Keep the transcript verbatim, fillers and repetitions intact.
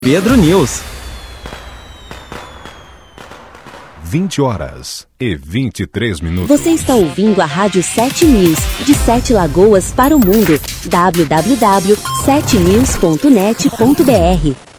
Pedro News. vinte horas e vinte e três minutos. Você está ouvindo a Rádio sete News, de Sete Lagoas para o mundo. w w w ponto sete news ponto net ponto b r